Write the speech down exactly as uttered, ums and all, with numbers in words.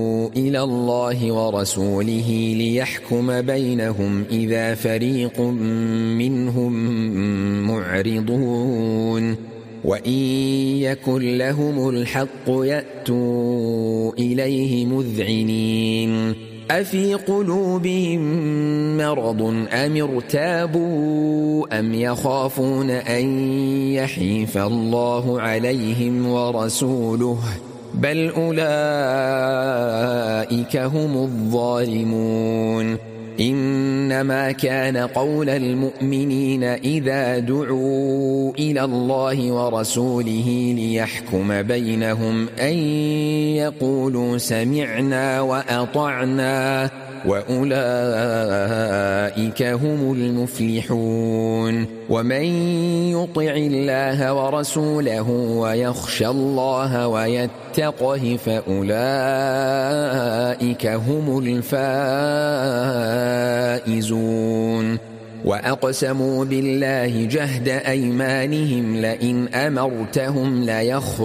إلى الله ورسوله ليحكم بينهم إذا فريق منهم معرضون وإن يكن لهم الحق يأتوا إليه مذعنين أفي قلوبهم مرض أم ارتابوا أم يخافون أن يحيف الله عليهم ورسوله بل أولئك هم الظالمون إنما كان قول المؤمنين إذا دعوا إلى الله ورسوله ليحكم بينهم أن يقولوا سمعنا وأطعنا وأولئك هم المفلحون ومن يطع الله ورسوله ويخشى الله ويتقه فأولئك هم الفائزون وأقسموا بالله جهد أيمانهم لئن أمرتهم ليخرجون